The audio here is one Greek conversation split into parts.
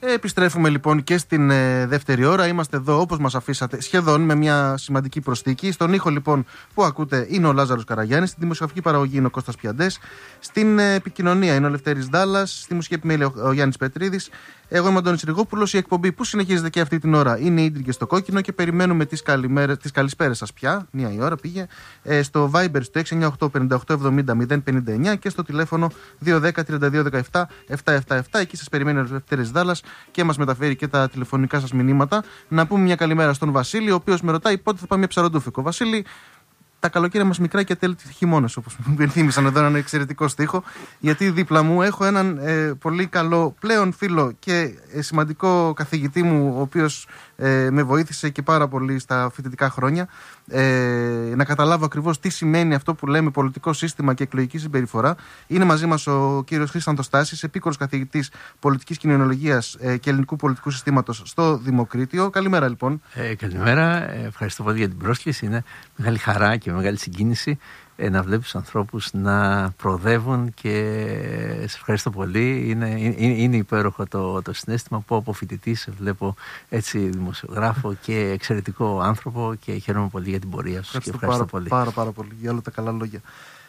Επιστρέφουμε λοιπόν και στην δεύτερη ώρα. Είμαστε εδώ όπως μας αφήσατε, σχεδόν με μια σημαντική προσθήκη. Στον ήχο λοιπόν που ακούτε είναι ο Λάζαρος Καραγιάννης. Στη δημοσιογραφική παραγωγή είναι ο Κώστας Πιαντές. Στην επικοινωνία είναι ο Λευτέρης Ντάλλας. Στη μουσική επιμέλεια ο Γιάννης Πετρίδης. Εγώ είμαι ο Αντώνης Ριγόπουλος. Η εκπομπή που συνεχίζεται και αυτή την ώρα είναι Ίντριγκες στο κόκκινο και περιμένουμε τις καλησπέρες σας πια. Μία η ώρα πήγε. Στο Viber στο 698-58-70-059 και στο τηλέφωνο 210-3217-777. Εκεί σας περιμένει ο Λευτέρης Ντάλλας και μας μεταφέρει και τα τηλεφωνικά σας μηνύματα. Να πούμε μια καλημέρα στον Βασίλη, ο οποίος με ρωτάει πότε θα πάμε για ψαροντούφικο. Βασίλη, τα καλοκαίρια μας μικρά και τέλη χειμώνας, όπως μου υπενθύμησαν εδώ έναν εξαιρετικό στίχο, γιατί δίπλα μου έχω έναν πολύ καλό πλέον φίλο και σημαντικό καθηγητή μου, ο οποίος με βοήθησε και πάρα πολύ στα φοιτητικά χρόνια να καταλάβω ακριβώς τι σημαίνει αυτό που λέμε πολιτικό σύστημα και εκλογική συμπεριφορά. Είναι μαζί μας ο κύριος Χρήσταντος Στάσης, επίκορος καθηγητής πολιτικής κοινωνιολογίας και ελληνικού πολιτικού συστήματος στο Δημοκρίτιο. Καλημέρα λοιπόν. Καλημέρα, ευχαριστώ πολύ για την πρόσκληση. Είναι μεγάλη χαρά και μεγάλη συγκίνηση να βλέπεις τους ανθρώπους να προοδεύουν και σε ευχαριστώ πολύ. Είναι υπέροχο το συναίσθημα που από φοιτητής σε βλέπω έτσι δημοσιογράφο και εξαιρετικό άνθρωπο και χαίρομαι πολύ για την πορεία σου. Ευχαριστώ πολύ. Πάρα πολύ για όλα τα καλά λόγια.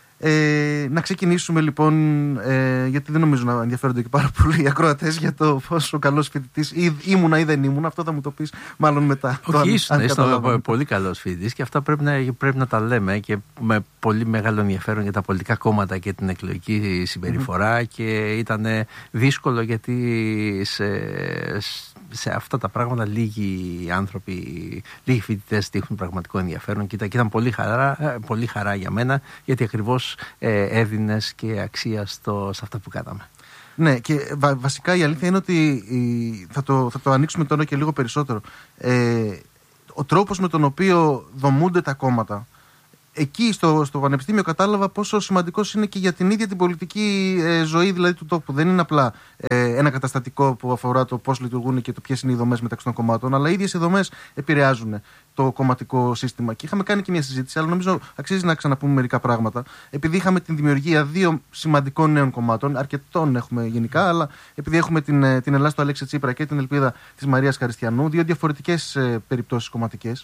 Να ξεκινήσουμε λοιπόν, γιατί δεν νομίζω να ενδιαφέρονται και πάρα πολλοί οι ακροατές για το πόσο καλός φοιτητής ήμουνα ή δεν ήμουνα. Αυτό θα μου το πεις μάλλον μετά. Όχι, ήσουν πολύ καλός φοιτητής και αυτά πρέπει να τα λέμε και με πολύ μεγάλο ενδιαφέρον για τα πολιτικά κόμματα και την εκλογική συμπεριφορά και ήταν δύσκολο γιατί σε αυτά τα πράγματα λίγοι άνθρωποι, λίγοι φοιτητές δείχνουν πραγματικό ενδιαφέρον και ήταν πολύ χαρά για μένα γιατί ακριβώς έδινες και αξία σε αυτά που κάναμε. Ναι, και βασικά η αλήθεια είναι ότι θα το ανοίξουμε τώρα και λίγο περισσότερο. Ο τρόπος με τον οποίο δομούνται τα κόμματα, εκεί στο Πανεπιστήμιο κατάλαβα πόσο σημαντικός είναι και για την ίδια την πολιτική ζωή δηλαδή του τόπου. Δεν είναι απλά ένα καταστατικό που αφορά το πώς λειτουργούν και το ποιες είναι οι δομές μεταξύ των κομμάτων, αλλά οι ίδιες οι δομές επηρεάζουν το κομματικό σύστημα. Και είχαμε κάνει και μια συζήτηση, αλλά νομίζω αξίζει να ξαναπούμε μερικά πράγματα. Επειδή είχαμε την δημιουργία δύο σημαντικών νέων κομμάτων, αρκετών έχουμε γενικά, αλλά επειδή έχουμε την Ελλάδα του Αλέξη Τσίπρα και την Ελπίδα της Μαρίας Χαριστιανού, δύο διαφορετικές περιπτώσεις κομματικές.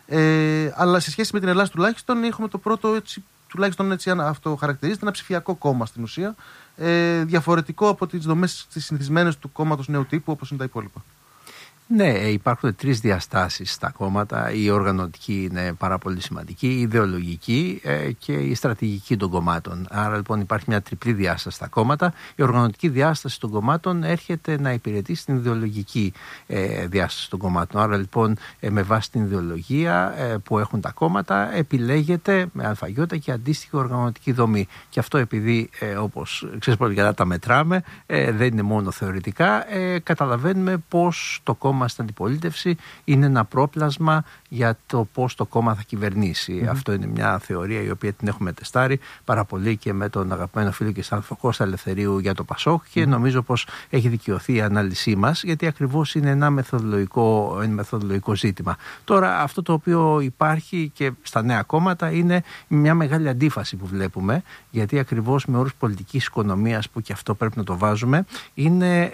Αλλά σε σχέση με την Ελλάδα τουλάχιστον έχουμε το πρώτο, τουλάχιστον έτσι αυτό χαρακτηρίζεται, ένα ψηφιακό κόμμα στην ουσία, διαφορετικό από τις δομές τις συνηθισμένες του κόμματος νέου τύπου όπως είναι τα υπόλοιπα. Ναι, υπάρχουν τρεις διαστάσεις στα κόμματα. Η οργανωτική είναι πάρα πολύ σημαντική, η ιδεολογική και η στρατηγική των κομμάτων. Άρα λοιπόν υπάρχει μια τριπλή διάσταση στα κόμματα. Η οργανωτική διάσταση των κομμάτων έρχεται να υπηρετεί την ιδεολογική διάσταση των κομμάτων. Άρα λοιπόν με βάση την ιδεολογία που έχουν τα κόμματα επιλέγεται με αλφαγιώτα και αντίστοιχη οργανωτική δομή. Και αυτό επειδή όπως ξέρεις πολύ καλά τα μετράμε, δεν είναι μόνο θεωρητικά, καταλαβαίνουμε πώς το κόμμα στην αντιπολίτευση είναι ένα πρόπλασμα για το πώς το κόμμα θα κυβερνήσει. Αυτό είναι μια θεωρία η οποία την έχουμε τεστάρει πάρα πολύ και με τον αγαπημένο φίλο και συνάδελφο Κώστα Ελευθερίου για το Πασόκ και νομίζω πως έχει δικαιωθεί η ανάλυση μας γιατί ακριβώς είναι ένα μεθοδολογικό ζήτημα. Τώρα αυτό το οποίο υπάρχει και στα νέα κόμματα είναι μια μεγάλη αντίφαση που βλέπουμε γιατί ακριβώς με όρους πολιτικής οικονομίας που και αυτό πρέπει να το βάζουμε είναι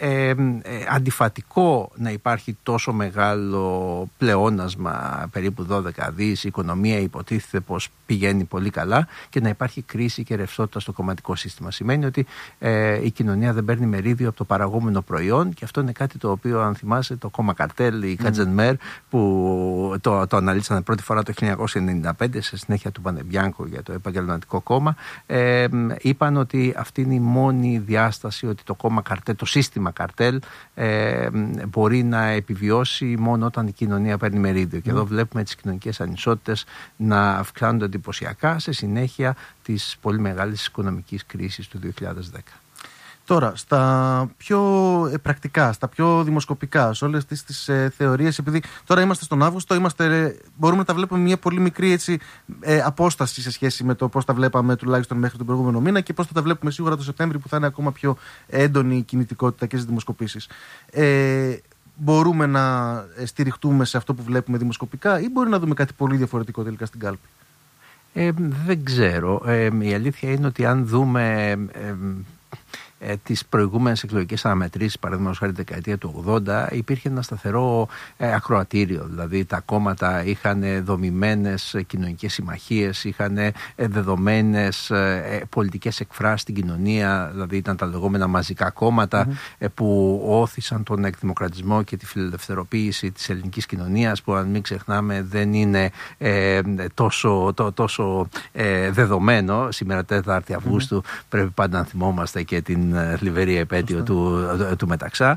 αντιφατικό να υπάρχει τόσο μεγάλο πλεόνασμα, περίπου 12 δις, η οικονομία υποτίθεται πως πηγαίνει πολύ καλά και να υπάρχει κρίση και ρευστότητα στο κομματικό σύστημα. Σημαίνει ότι η κοινωνία δεν παίρνει μερίδιο από το παραγόμενο προϊόν και αυτό είναι κάτι το οποίο αν θυμάσαι το κόμμα καρτέλ, η Κατζενμέρ που το αναλύσανε πρώτη φορά το 1995 σε συνέχεια του Πανεμπιάνκο για το επαγγελματικό κόμμα, είπαν ότι αυτή είναι η μόνη διάσταση ότι το κόμμα καρτέλ, το σύστημα καρτέλ μπορεί να επιβιώσει μόνο όταν η κοινωνία παίρνει μερίδιο. Και εδώ βλέπουμε τις κοινωνικές ανισότητες να αυξάνονται εντυπωσιακά σε συνέχεια της πολύ μεγάλης οικονομικής κρίσης του 2010. Τώρα, στα πιο πρακτικά, στα πιο δημοσκοπικά, σε όλες τις θεωρίες, επειδή τώρα είμαστε στον Αύγουστο, μπορούμε να τα βλέπουμε μια πολύ μικρή απόσταση σε σχέση με το πώς τα βλέπαμε τουλάχιστον μέχρι τον προηγούμενο μήνα και πώς θα τα βλέπουμε σίγουρα το Σεπτέμβρη που θα είναι ακόμα πιο έντονη η κινητικότητα και στις δημοσκοπήσεις. Μπορούμε να στηριχτούμε σε αυτό που βλέπουμε δημοσκοπικά ή μπορεί να δούμε κάτι πολύ διαφορετικό τελικά στην κάλπη? Δεν ξέρω. Η αλήθεια είναι ότι αν δούμε τις προηγούμενες εκλογικές αναμετρήσεις, παραδείγματος χάρη τη δεκαετία του 80, υπήρχε ένα σταθερό ακροατήριο. Δηλαδή τα κόμματα είχαν δομημένες κοινωνικές συμμαχίες, είχαν δεδομένες πολιτικές εκφράσεις στην κοινωνία, δηλαδή ήταν τα λεγόμενα μαζικά κόμματα που όθησαν τον εκδημοκρατισμό και τη φιλελευθεροποίηση της ελληνικής κοινωνίας, που αν μην ξεχνάμε δεν είναι τόσο δεδομένο. Σήμερα 4η Αυγούστου πρέπει πάντα να θυμόμαστε και την θλιβερή επέτειο του Μεταξά,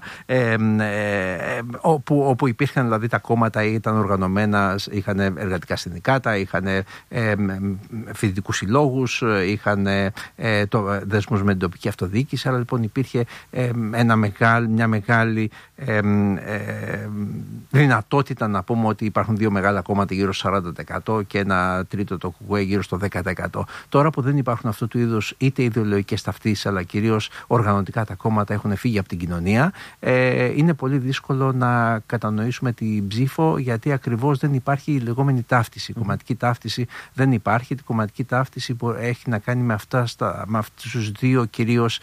όπου υπήρχαν δηλαδή τα κόμματα, ήταν οργανωμένα, είχαν εργατικά συνδικάτα, είχαν φοιτητικούς συλλόγους, είχαν δεσμούς με την τοπική αυτοδιοίκηση, αλλά λοιπόν υπήρχε μια μεγάλη δυνατότητα να πούμε ότι υπάρχουν δύο μεγάλα κόμματα γύρω στο 40% και ένα τρίτο, το ΚΚΕ, γύρω στο 10%. Τώρα που δεν υπάρχουν αυτού του είδους είτε ιδεολογικές ταυτίσεις, αλλά κυρίως οργανωτικά τα κόμματα έχουν φύγει από την κοινωνία, είναι πολύ δύσκολο να κατανοήσουμε την ψήφο, γιατί ακριβώς δεν υπάρχει η λεγόμενη ταύτιση. Η κομματική ταύτιση δεν υπάρχει. Η κομματική ταύτιση που έχει να κάνει με αυτούς τους δύο κυρίως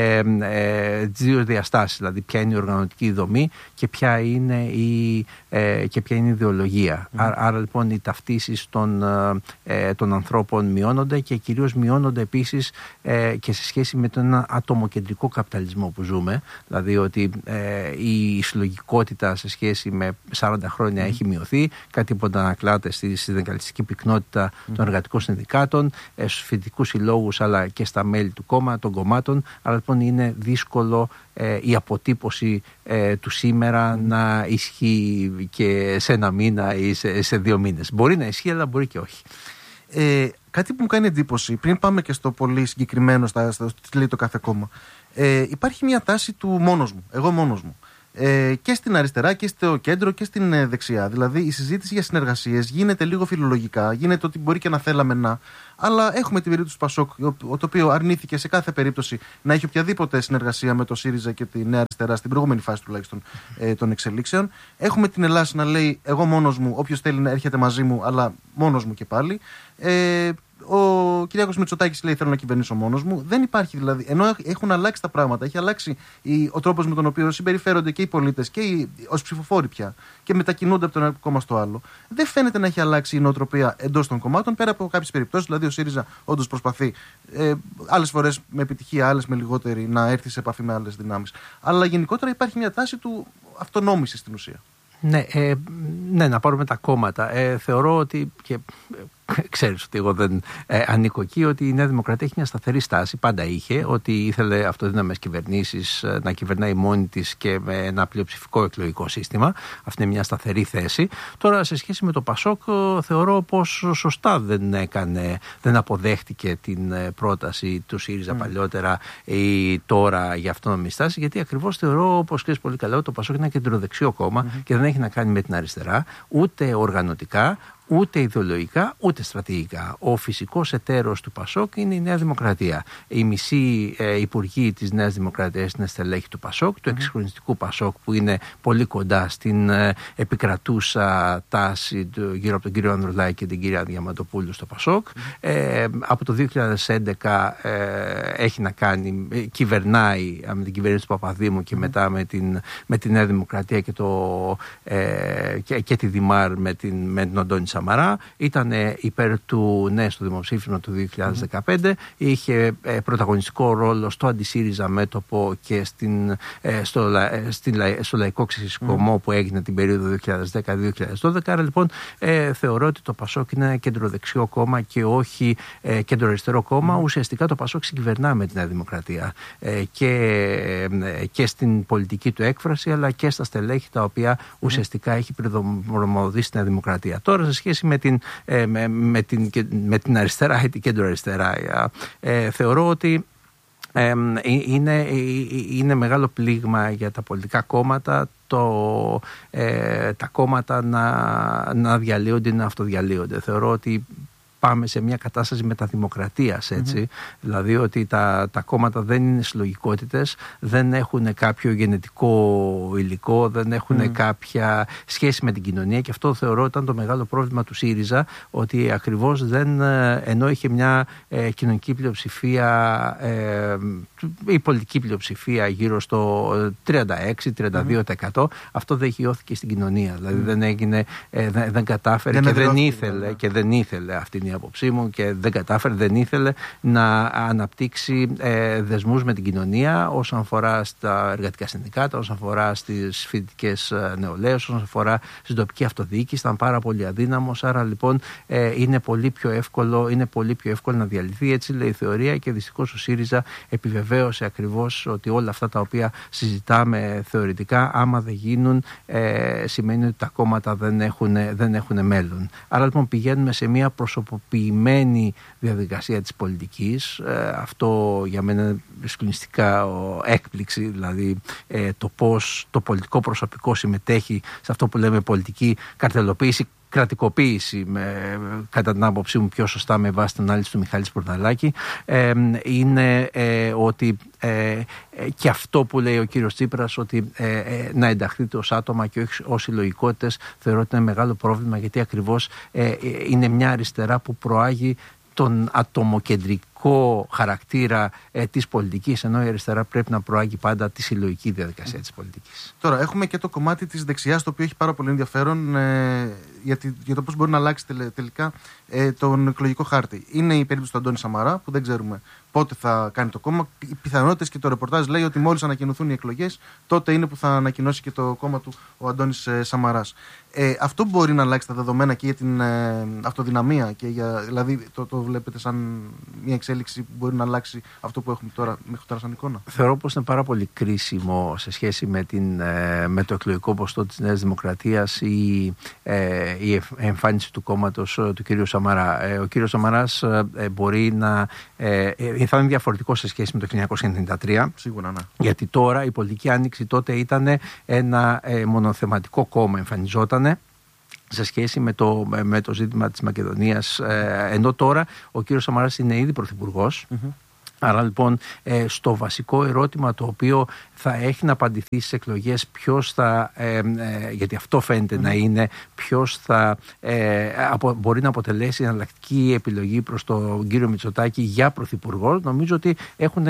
δύο διαστάσεις, δηλαδή ποια είναι η οργανωτική δομή και ποια είναι η ιδεολογία. Άρα λοιπόν οι ταυτίσεις των ανθρώπων μειώνονται, και κυρίως μειώνονται επίσης και σε σχέση με τον ατομοκεντρικό καπιταλισμό που ζούμε, δηλαδή ότι η συλλογικότητα σε σχέση με 40 χρόνια έχει μειωθεί, κάτι που αντανακλάται στη συνδικαλιστική πυκνότητα των εργατικών συνδικάτων, στους φοιτητικούς συλλόγους, αλλά και στα μέλη των κομμάτων. Άρα λοιπόν είναι δύσκολο η αποτύπωση του σήμερα να ισχύει και σε ένα μήνα ή σε 2 μήνες. Μπορεί να ισχύει, αλλά μπορεί και όχι. Κάτι που μου κάνει εντύπωση, πριν πάμε και στο πολύ συγκεκριμένο, τι λέει το κάθε κόμμα, υπάρχει μια τάση του μόνος μου, εγώ μόνος μου. Και στην αριστερά και στο κέντρο και στην δεξιά. Δηλαδή η συζήτηση για συνεργασίες γίνεται λίγο φιλολογικά, γίνεται ότι μπορεί και να θέλαμε να. Αλλά έχουμε την περίπτωση του Πασόκ, το οποίο αρνήθηκε σε κάθε περίπτωση να έχει οποιαδήποτε συνεργασία με το ΣΥΡΙΖΑ και τη Νέα Αριστερά, στην προηγούμενη φάση τουλάχιστον των εξελίξεων. Έχουμε την Ελλάδα να λέει εγώ μόνος μου, όποιος θέλει να έρχεται μαζί μου, αλλά μόνος μου και πάλι. Ο Κυριάκος Μητσοτάκης λέει θέλω να κυβερνήσω μόνος μου. Δεν υπάρχει δηλαδή, ενώ έχουν αλλάξει τα πράγματα, έχει αλλάξει ο τρόπος με τον οποίο συμπεριφέρονται και οι πολίτες και ως ψηφοφόροι πια και μετακινούνται από το ένα κόμμα στο άλλο. Δεν φαίνεται να έχει αλλάξει η νοοτροπία εντός των κομμάτων, πέρα από κάποιες περιπτώσεις. Δηλαδή ο ΣΥΡΙΖΑ όντως προσπαθεί, άλλες φορές με επιτυχία, άλλες με λιγότερη, να έρθει σε επαφή με άλλες δυνάμεις. Αλλά γενικότερα υπάρχει μια τάση του αυτονόμησης στην ουσία. Ναι, να πάρουμε τα κόμματα. Θεωρώ ότι, και ξέρεις ότι εγώ δεν ανήκω εκεί, ότι η Νέα Δημοκρατία έχει μια σταθερή στάση, πάντα είχε, ότι ήθελε αυτοδύναμες κυβερνήσεις, να κυβερνάει μόνη της και με ένα πλειοψηφικό εκλογικό σύστημα. Αυτή είναι μια σταθερή θέση. Τώρα σε σχέση με το Πασόκ θεωρώ πως σωστά δεν αποδέχτηκε την πρόταση του ΣΥΡΙΖΑ παλιότερα ή τώρα για αυτόνομη στάση, γιατί ακριβώς θεωρώ, όπως ξέρεις πολύ καλά, ότι το Πασόκ είναι ένα κεντροδεξιό κόμμα και δεν έχει να κάνει με την αριστερά, ούτε οργανωτικά, ούτε ιδεολογικά, ούτε στρατηγικά. Ο φυσικός εταίρος του Πασόκ είναι η Νέα Δημοκρατία. Οι μισοί υπουργοί της Νέας Δημοκρατίας είναι στελέχη του Πασόκ, του εξυγχρονιστικού Πασόκ, που είναι πολύ κοντά στην επικρατούσα τάση γύρω από τον κύριο Ανδρουλάκη και την κυρία Διαμαντοπούλου στο Πασόκ. Από το 2011 έχει να κάνει, κυβερνάει με την κυβέρνηση του Παπαδήμου και μετά με την Νέα Δημοκρατία και τη Δημάρ με τον Αντώνη Σαμαρά. Ήταν υπέρ του ναι στο δημοψήφισμα του 2015, είχε πρωταγωνιστικό ρόλο στο αντισύριζα μέτωπο και στο λαϊκό ξεσηκωμό που έγινε την περίοδο 2010-2012. Άρα λοιπόν θεωρώ ότι το Πασόκ είναι ένα κεντροδεξιό κόμμα και όχι κεντροαριστερό κόμμα. Ουσιαστικά το Πασόκ συγκυβερνά με τη Νέα Δημοκρατία και στην πολιτική του έκφραση, αλλά και στα στελέχη τα οποία ουσιαστικά έχει προδομοδήσει τη Νέα Δημοκρατία. Τώρα σε σχέση με την αριστερά ή την κέντρο αριστερά, θεωρώ ότι είναι μεγάλο πλήγμα για τα πολιτικά κόμματα τα κόμματα να διαλύονται ή να αυτοδιαλύονται. Θεωρώ ότι πάμε σε μια κατάσταση μεταδημοκρατίας, έτσι. Δηλαδή ότι τα κόμματα δεν είναι συλλογικότητες, δεν έχουν κάποιο γενετικό υλικό, δεν έχουν κάποια σχέση με την κοινωνία, και αυτό θεωρώ ήταν το μεγάλο πρόβλημα του ΣΥΡΙΖΑ, ότι ακριβώς ενώ είχε μια κοινωνική πλειοψηφία, η πολιτική πλειοψηφία γύρω στο 36-32%, αυτό δεν χειώθηκε στην κοινωνία. Δηλαδή δεν κατάφερε και δεν ήθελε, αυτή είναι η άποψή μου, και δεν ήθελε να αναπτύξει δεσμούς με την κοινωνία όσον αφορά στα εργατικά συνδικάτα, όσον αφορά στις φοιτητικές νεολαίες, όσον αφορά στην τοπική αυτοδιοίκηση. Ήταν πάρα πολύ αδύναμος, άρα λοιπόν είναι πολύ πιο εύκολο να διαλυθεί, έτσι λέει η θεωρία, και δυστυχώς ο ΣΥΡΙΖΑ επιβεβαίωσε ακριβώς ότι όλα αυτά τα οποία συζητάμε θεωρητικά, άμα δεν γίνουν, σημαίνει ότι τα κόμματα δεν έχουν μέλλον. Άρα λοιπόν πηγαίνουμε σε μια προσωποποιημένη διαδικασία της πολιτικής. Αυτό για μένα είναι συγκλονιστικά έκπληξη, δηλαδή το πώς το πολιτικό προσωπικό συμμετέχει σε αυτό που λέμε πολιτική καρτελοποίηση, κρατικοποίηση, κατά την άποψή μου πιο σωστά με βάση την ανάλυση του Μιχάλη Σπουρδαλάκη, είναι ότι και αυτό που λέει ο κύριος Τσίπρας, ότι να ενταχθείτε ως άτομα και όχι ως συλλογικότητες, θεωρώ ότι είναι μεγάλο πρόβλημα, γιατί ακριβώς είναι μια αριστερά που προάγει τον ατομοκεντρικό χαρακτήρα της πολιτικής, ενώ η αριστερά πρέπει να προάγει πάντα τη συλλογική διαδικασία της πολιτικής. Τώρα, έχουμε και το κομμάτι της δεξιάς, το οποίο έχει πάρα πολύ ενδιαφέρον για το πώς μπορεί να αλλάξει τελικά τον εκλογικό χάρτη. Είναι η περίπτωση του Αντώνη Σαμαρά, που δεν ξέρουμε πότε θα κάνει το κόμμα. Οι πιθανότητες, και το ρεπορτάζ λέει ότι μόλις ανακοινωθούν οι εκλογές, τότε είναι που θα ανακοινώσει και το κόμμα του ο Αντώνης Σαμαράς. Αυτό μπορεί να αλλάξει τα δεδομένα και για την αυτοδυναμία, δηλαδή το βλέπετε σαν μια εξέλιξη που μπορεί να αλλάξει αυτό που έχουμε μέχρι τώρα σαν εικόνα? Θεωρώ πως είναι πάρα πολύ κρίσιμο σε σχέση με το εκλογικό ποσοστό της Νέας Δημοκρατίας η εμφάνιση του κόμματος του κ. Σαμαρά. Ο κ. Σαμαράς μπορεί να θα είναι διαφορετικό σε σχέση με το 1993. Σίγουρα, ναι. Γιατί τώρα η πολιτική άνοιξη τότε ήταν ένα μονοθεματικό κόμμα, εμφανιζότανε σε σχέση με το ζήτημα της Μακεδονίας, ενώ τώρα ο κύριος Σαμαράς είναι ήδη πρωθυπουργός. Άρα λοιπόν στο βασικό ερώτημα το οποίο θα έχει να απαντηθεί στις εκλογές, ποιος θα, γιατί αυτό φαίνεται να είναι, ποιος θα μπορεί να αποτελέσει εναλλακτική επιλογή προς τον κύριο Μητσοτάκη για πρωθυπουργό, νομίζω ότι έχουν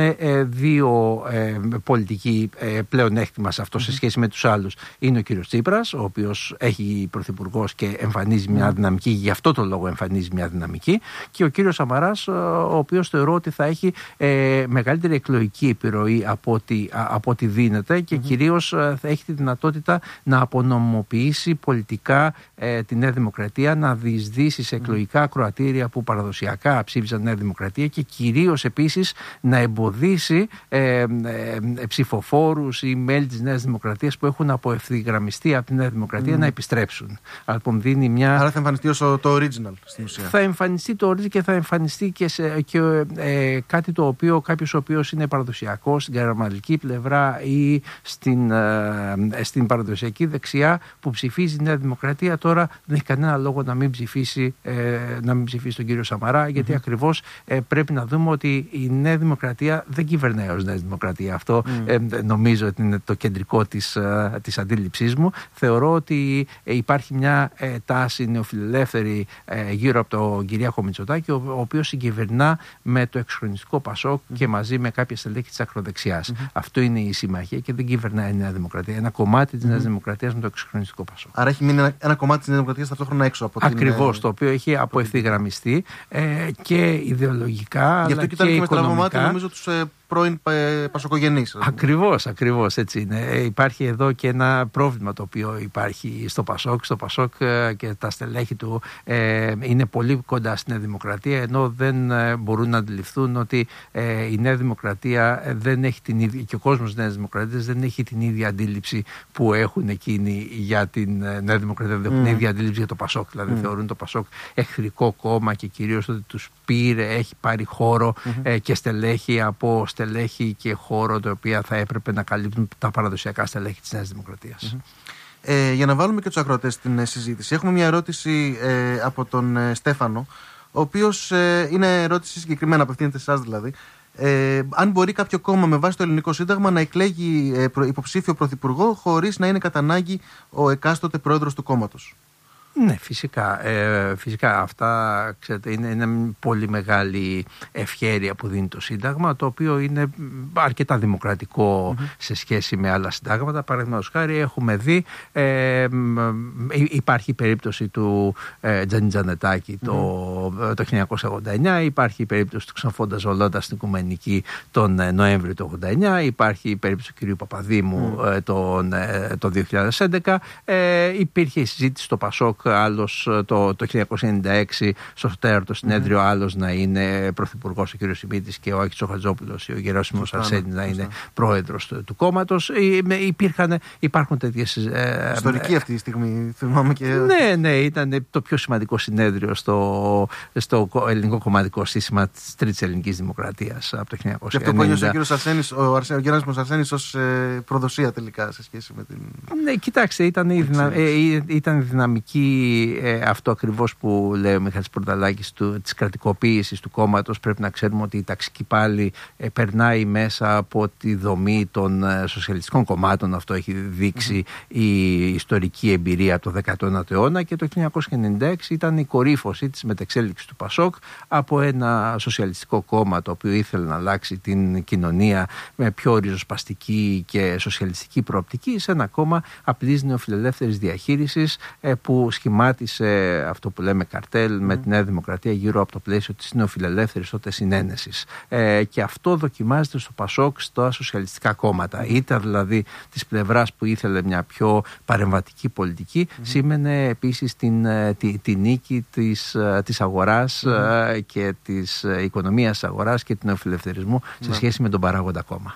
δύο πολιτικοί πλεονέκτημα σε αυτό σε σχέση με τους άλλους. Είναι ο κύριος Τσίπρας, ο οποίος έχει πρωθυπουργός και εμφανίζει μια δυναμική, γι' αυτό το λόγο εμφανίζει μια δυναμική, και ο κύριος Σαμαράς, ο οποίος θεωρώ ότι θα έχει μεγαλύτερη εκλογική επιρροή από ό,τι δίνεται, και κυρίως θα έχει τη δυνατότητα να απονομοποιήσει πολιτικά τη Νέα Δημοκρατία, να διεισδύσει σε εκλογικά ακροατήρια που παραδοσιακά ψήφιζαν Νέα Δημοκρατία, και κυρίως επίσης να εμποδίσει ψηφοφόρους ή μέλη της Νέας Δημοκρατίας που έχουν αποευθυγραμμιστεί από τη Νέα Δημοκρατία να επιστρέψουν. Άρα θα εμφανιστεί ως το original στην ουσία. Θα εμφανιστεί το original, και θα εμφανιστεί και κάτι το οποίο κάποιος ο οποίος είναι παραδοσιακός στην καραμαλική πλευρά ή στην παραδοσιακή δεξιά που ψηφίζει η Νέα Δημοκρατία, τώρα δεν έχει κανένα λόγο να μην ψηφίσει τον κύριο Σαμαρά, γιατί ακριβώς πρέπει να δούμε ότι η Νέα Δημοκρατία δεν κυβερνάει ως Νέα Δημοκρατία. Αυτό νομίζω ότι είναι το κεντρικό της αντίληψής μου. Θεωρώ ότι υπάρχει μια τάση νεοφιλελεύθερη γύρω από τον Κυριάκο Μητσοτάκη, ο οποίος συγκυβερνά με το εξχρονιστικό Πασόκ και μαζί με κάποια στελέχη της ακροδεξιάς. Αυτό είναι η συμμαχία, και δεν κυβερνάει η Νέα Δημοκρατία. Ένα κομμάτι της Νέας Δημοκρατίας με το εξχρονιστικό Πασόκ. Άρα έχει μείνει ένα κομμάτι της Νέας Δημοκρατίας ταυτόχρονα έξω από την. Ακριβώς, το οποίο έχει αποευθυγραμμιστεί και ιδεολογικά. Γι' αυτό και ήταν και με στραβωμάτι, νομίζω, τους πρώην πασοκογενείς. Ακριβώς έτσι είναι. Υπάρχει εδώ και ένα πρόβλημα το οποίο υπάρχει στο Πασόκ. Στο Πασόκ και τα στελέχη του είναι πολύ κοντά στη Νέα Δημοκρατία, ενώ δεν μπορούν να αντιληφθούν ότι η Νέα Δημοκρατία δεν έχει την ίδια, και ο κόσμος της Νέας Δημοκρατίας δεν έχει την ίδια αντίληψη που έχουν εκείνοι για την Νέα Δημοκρατία. Δεν έχουν την ίδια αντίληψη για το Πασόκ. Δηλαδή θεωρούν το Πασόκ εχθρικό κόμμα, και κυρίως ότι τους έχει πάρει χώρο και στελέχη από στελέχη και χώρο τα οποία θα έπρεπε να καλύπτουν τα παραδοσιακά στελέχη της Νέας Δημοκρατίας. Για να βάλουμε και τους ακροατές στην συζήτηση, έχουμε μια ερώτηση από τον Στέφανο, ο οποίος είναι ερώτηση συγκεκριμένα, απευθύνεται σε εσάς δηλαδή. Αν μπορεί κάποιο κόμμα με βάση το ελληνικό σύνταγμα να εκλέγει υποψήφιο πρωθυπουργό χωρίς να είναι κατά ανάγκη ο εκάστοτε πρόεδρος του κόμματος. Ναι, φυσικά. Φυσικά αυτά, ξέρετε, είναι πολύ μεγάλη ευχέρεια που δίνει το Σύνταγμα, το οποίο είναι αρκετά δημοκρατικό σε σχέση με άλλα συντάγματα. Παραδείγματος χάρη, έχουμε δει, υπάρχει η περίπτωση του Τζανιτζανετάκη το 1989, υπάρχει η περίπτωση του Ξαφώντα Ζολόντα στην Οικουμενική τον Νοέμβριο του 1989, υπάρχει η περίπτωση του κ. Παπαδήμου το 2011, υπήρχε η συζήτηση στο Πασόκ άλλος το 1996 στο τέταρτο συνέδριο, άλλος να είναι πρωθυπουργός ο κ. Σιμίτης και ο Άκης Τσοχατζόπουλος ή ο Γερόσιμος Αρσένης να είναι πρόεδρος του κόμματος. Υπάρχουν τέτοιες... Ιστορική αυτή η στιγμή, θυμάμαι και... Ναι, ήταν το πιο σημαντικό συνέδριο στο ελληνικό κομματικό σύστημα της Τρίτης Ελληνικής Δημοκρατίας από το 1990. Και αυτό που ένιωσε ο Γερόσιμος Αρσένης ως προδοσία τελικά σε σχέση με την... Ναι, κοιτάξτε, ήταν δυναμική αυτό ακριβώς που λέει ο Μιχάλης Πορταλάκης της κρατικοποίησης του κόμματος. Πρέπει να ξέρουμε ότι η ταξική πάλι περνάει μέσα από τη δομή των σοσιαλιστικών κομμάτων. Αυτό έχει δείξει η ιστορική εμπειρία από το 19ο αιώνα, και το 1996 ήταν η κορύφωση της μετεξέλιξης του Πασόκ από ένα σοσιαλιστικό κόμμα το οποίο ήθελε να αλλάξει την κοινωνία με πιο ριζοσπαστική και σοσιαλιστική προοπτική σε ένα κόμμα απλής νεοφιλελεύθερης διαχείρισης που σχημάτισε αυτό που λέμε καρτέλ με τη Νέα Δημοκρατία γύρω από το πλαίσιο της νεοφιλελεύθερης τότε συνένεσης. Και αυτό δοκιμάζεται στο Πασόκ στα σοσιαλιστικά κόμματα. Είτε δηλαδή της πλευράς που ήθελε μια πιο παρεμβατική πολιτική, σήμαινε επίσης την νίκη της αγοράς και της οικονομίας αγοράς και του νεοφιλελευθερισμού σε σχέση με τον παράγοντα κόμμα.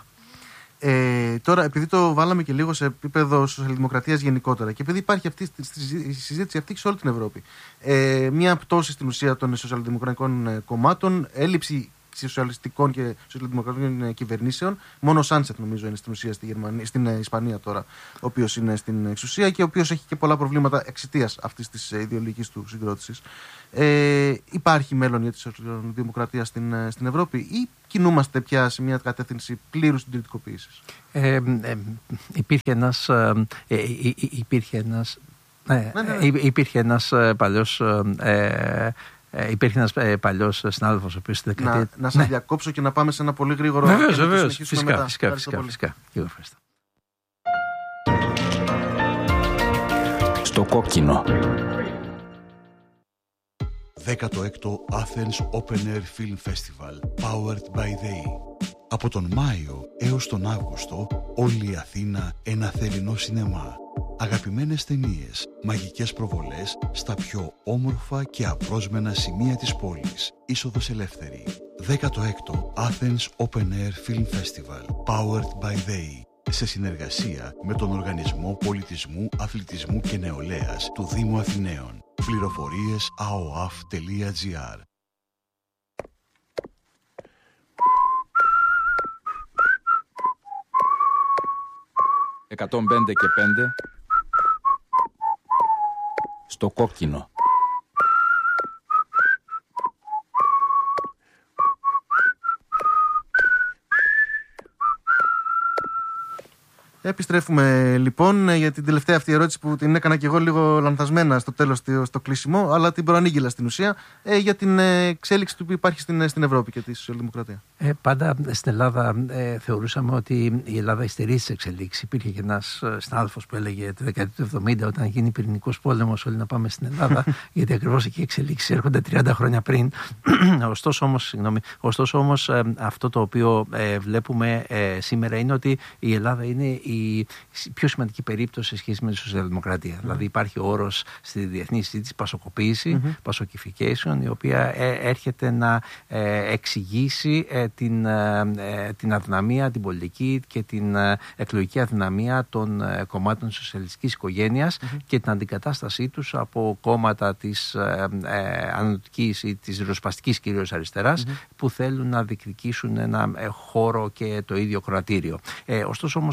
Τώρα, επειδή το βάλαμε και λίγο σε επίπεδο σοσιαλδημοκρατίας γενικότερα και επειδή υπάρχει αυτή η συζήτηση αυτή σε όλη την Ευρώπη, μια πτώση στην ουσία των σοσιαλδημοκρατικών κομμάτων, έλλειψη σοσιαλιστικών και σοσιαλδημοκρατικών κυβερνήσεων. Μόνο ο Σάντσεφ, νομίζω, είναι στην ουσία στην Ισπανία τώρα, ο οποίος είναι στην εξουσία και ο οποίος έχει και πολλά προβλήματα εξαιτίας αυτής της ιδεολογικής του συγκρότησης. Υπάρχει μέλλον για τη σοσιαλδημοκρατία στην Ευρώπη ή κινούμαστε πια σε μια κατεύθυνση πλήρους συντηρητικοποίησης? Υπήρχε ένας παλιός συνάδελφος ο οποίος στη δεκαετία... Να σας διακόψω και να πάμε σε ένα πολύ γρήγορο... Βεβαίως, φυσικά. Στο κόκκινο. 16ο Athens Open Air Film Festival, powered by they. Από τον Μάιο έως τον Αύγουστο, όλη η Αθήνα ένα θερινό σινεμά. Αγαπημένες ταινίες, μαγικές προβολές στα πιο όμορφα και απρόσμενα σημεία της πόλης. Είσοδος ελεύθερη. 16ο Athens Open Air Film Festival, powered by they. Σε συνεργασία με τον Οργανισμό Πολιτισμού, Αθλητισμού και Νεολαίας του Δήμου Αθηναίων. Πληροφορίες aoaf.gr. «105 και 5» στο κόκκινο. Επιστρέφουμε λοιπόν για την τελευταία αυτή ερώτηση που την έκανα και εγώ λίγο λανθασμένα στο τέλος στο κλείσιμο, αλλά την προανήγγειλα στην ουσία, για την εξέλιξη που υπάρχει στην Ευρώπη και τη σοσιαλδημοκρατία. Πάντα στην Ελλάδα θεωρούσαμε ότι η Ελλάδα υστερεί στις εξελίξεις. Υπήρχε και ένας συνάδελφος που έλεγε τη δεκαετία του 70, όταν γίνει πυρηνικός πόλεμος, όλοι να πάμε στην Ελλάδα, γιατί ακριβώς εκεί οι εξελίξεις έρχονται 30 χρόνια πριν. Ωστόσο όμως αυτό το οποίο βλέπουμε σήμερα είναι ότι η Ελλάδα είναι η πιο σημαντική περίπτωση σε σχέση με τη σοσιαλδημοκρατία. Δηλαδή υπάρχει ο όρος στη διεθνή συζήτηση πασοκοποίηση, πασοκιφικέισον, η οποία έρχεται να εξηγήσει την αδυναμία, την πολιτική και την εκλογική αδυναμία των κομμάτων της σοσιαλιστικής οικογένειας και την αντικατάστασή τους από κόμματα της ανατολικής ή της ριζοσπαστικής κυρίως αριστεράς που θέλουν να διεκδικήσουν ένα χώρο και το ίδιο κρατήριο. Ωστόσο όμως αυτό είναι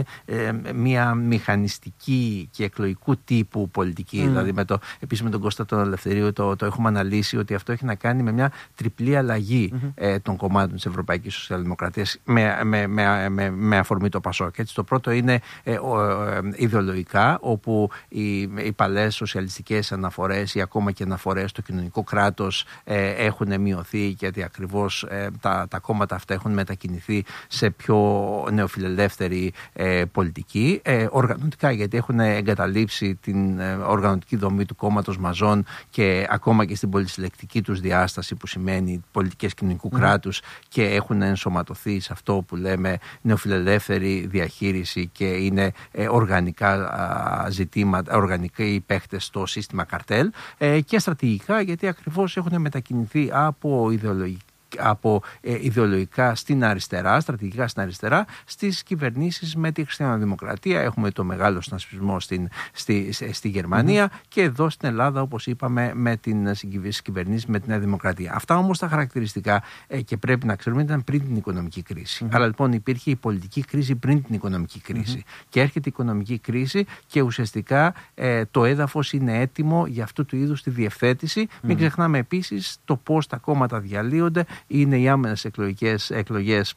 είναι μια μηχανιστική και εκλογικού τύπου πολιτική. Δηλαδή επίσης με τον Κώστα τον Ελευθερίου το έχουμε αναλύσει ότι αυτό έχει να κάνει με μια τριπλή αλλαγή των κομμάτων της Ευρωπαϊκής Σοσιαλδημοκρατίας με αφορμή το ΠΑΣΟΚ. Έτσι, το πρώτο είναι ιδεολογικά, όπου οι παλαιές σοσιαλιστικές αναφορές ή ακόμα και αναφορές στο κοινωνικό κράτος έχουν μειωθεί, γιατί ακριβώς τα κόμματα αυτά έχουν μετακινηθεί σε πιο νεοφιλελεύθερη πολιτική. Οργανωτικά, γιατί έχουν εγκαταλείψει την οργανωτική δομή του κόμματος Μαζών και ακόμα και στην πολυσυλλεκτική τους διάσταση, που σημαίνει πολιτικές κοινωνικού κράτους, και έχουν ενσωματωθεί σε αυτό που λέμε νεοφιλελεύθερη διαχείριση και είναι οργανικά ζητήματα, οργανικοί παίχτες στο σύστημα καρτέλ, και στρατηγικά, γιατί ακριβώς έχουν μετακινηθεί από ιδεολογικά στην αριστερά, στρατηγικά στην αριστερά, στις κυβερνήσεις με τη χριστιανοδημοκρατία. Έχουμε το μεγάλο συνασπισμό στη Γερμανία και εδώ στην Ελλάδα, όπως είπαμε, με τις κυβερνήσεις με τη Νέα Δημοκρατία. Αυτά όμως τα χαρακτηριστικά και πρέπει να ξέρουμε ήταν πριν την οικονομική κρίση. Άρα λοιπόν υπήρχε η πολιτική κρίση πριν την οικονομική κρίση. Και έρχεται η οικονομική κρίση και ουσιαστικά το έδαφος είναι έτοιμο για αυτού του είδους τη διευθέτηση. Μην ξεχνάμε επίσης το πώς τα κόμματα διαλύονται. Είναι οι άμεσες εκλογές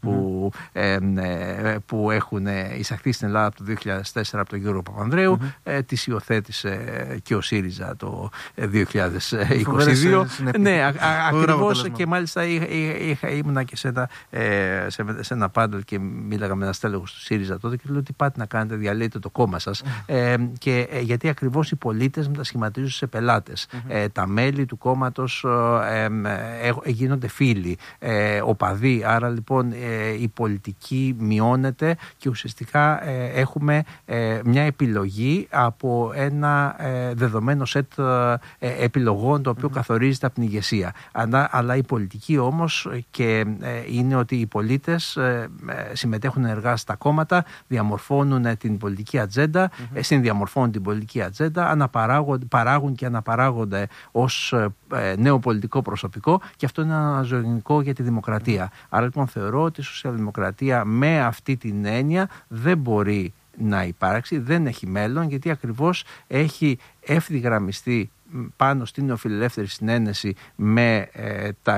που έχουν εισαχθεί στην Ελλάδα από το 2004 από τον Γιώργο Παπανδρέου. Τις υιοθέτησε και ο ΣΥΡΙΖΑ το 2022. Ναι, ακριβώς, και μάλιστα ήμουνα και σε ένα πάντελ και μίλαγα με ένα στέλεχος του ΣΥΡΙΖΑ τότε και λέω τι πάτε να κάνετε, διαλύετε το κόμμα σας. Και γιατί ακριβώς οι πολίτες μετασχηματίζουν σε πελάτες. Τα μέλη του κόμματος γίνονται φίλοι, οπαδοί. Άρα λοιπόν η πολιτική μειώνεται και ουσιαστικά έχουμε μια επιλογή από ένα δεδομένο σετ επιλογών, το οποίο καθορίζεται από την ηγεσία. Αλλά η πολιτική όμως και είναι ότι οι πολίτες συμμετέχουν ενεργά στα κόμματα, διαμορφώνουν την πολιτική ατζέντα, συνδιαμορφώνουν την πολιτική ατζέντα, παράγουν και αναπαράγονται ως νέο πολιτικό προσωπικό, και αυτό είναι αναζωογονικό για τη δημοκρατία. Άρα λοιπόν θεωρώ ότι η σοσιαλδημοκρατία με αυτή την έννοια δεν μπορεί να υπάρξει, δεν έχει μέλλον, γιατί ακριβώς έχει ευθυγραμμιστεί πάνω στην νεοφιλελεύθερη συνένεση με τα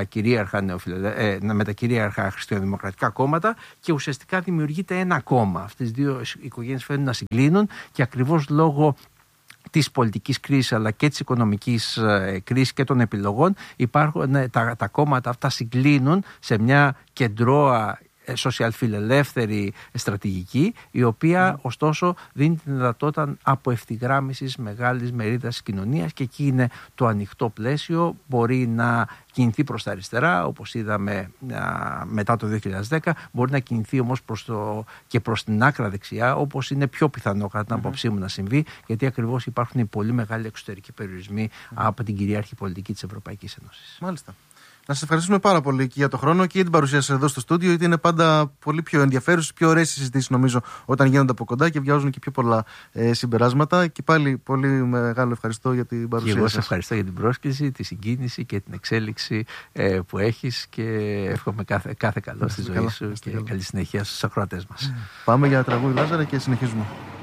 κυρίαρχα χριστιανοδημοκρατικά κόμματα, και ουσιαστικά δημιουργείται ένα κόμμα. Αυτές οι δύο οικογένειες φαίνονται να συγκλίνουν, και ακριβώς λόγω της πολιτικής κρίσης αλλά και της οικονομικής κρίσης και των επιλογών τα κόμματα αυτά συγκλίνουν σε μια κεντρώα σοσιαλφιλελεύθερη στρατηγική, η οποία ωστόσο δίνει τη δυνατότητα αποευθυγράμμισης μεγάλης μερίδας της κοινωνίας, και εκεί είναι το ανοιχτό πλαίσιο. Μπορεί να κινηθεί προς τα αριστερά, όπως είδαμε μετά το 2010, μπορεί να κινηθεί όμως και προς την άκρα δεξιά, όπως είναι πιο πιθανό κατά την άποψή μου να συμβεί, γιατί ακριβώς υπάρχουν οι πολύ μεγάλοι εξωτερικοί περιορισμοί από την κυρίαρχη πολιτική της Ευρωπαϊκής Ένωσης. Μάλιστα. Να σας ευχαριστούμε πάρα πολύ και για τον χρόνο και για την παρουσία σας εδώ στο στούντιο, γιατί είναι πάντα πολύ πιο ενδιαφέρουσες, πιο ωραίες συζητήσεις νομίζω όταν γίνονται από κοντά και βγάζουν και πιο πολλά συμπεράσματα. Και πάλι πολύ μεγάλο ευχαριστώ για την παρουσία σας. Και εγώ σας ευχαριστώ για την πρόσκληση, τη συγκίνηση και την εξέλιξη που έχεις, και εύχομαι κάθε καλό στη ζωή σου και καλή συνέχεια στους ακροατές μας. Πάμε για τραγούδι, Λάζαρε, και συνεχίζουμε.